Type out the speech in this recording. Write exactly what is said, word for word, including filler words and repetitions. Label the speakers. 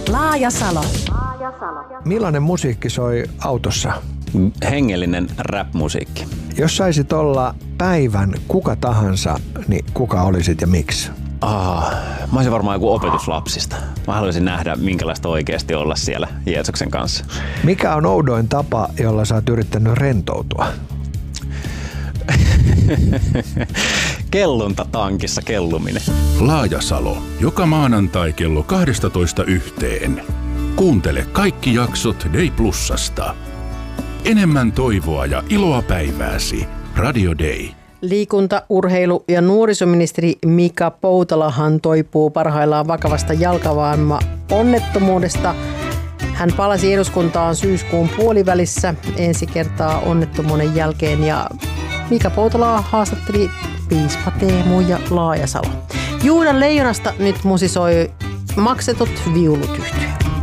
Speaker 1: Laajasalo.
Speaker 2: Millainen musiikki soi autossa?
Speaker 3: Hengellinen rap-musiikki.
Speaker 2: Jos saisit olla päivän kuka tahansa, niin kuka olisit ja miksi?
Speaker 3: Ah, mä olisin varmaan joku opetuslapsista. Mä haluaisin nähdä, minkälaista oikeasti olla siellä Jeesuksen kanssa.
Speaker 2: Mikä on oudoin tapa, jolla sä oot yrittänyt rentoutua?
Speaker 3: Kellunta tankissa kelluminen.
Speaker 4: Laajasalo. Joka maanantai kello kaksitoista yhteen. Kuuntele kaikki jaksot Day Plusasta. Enemmän toivoa ja iloa päivääsi. Radio Day.
Speaker 5: Liikunta-, urheilu- ja nuorisoministeri Mika Poutalahan toipuu parhaillaan vakavasta jalkavamma-onnettomuudesta. Hän palasi eduskuntaan syyskuun puolivälissä ensi kertaa onnettomuuden jälkeen ja Mika Poutala haastatteli piispa Teemu ja Laajasalo. Juudan leijonasta nyt musisoi Maksetut viulut yhtye.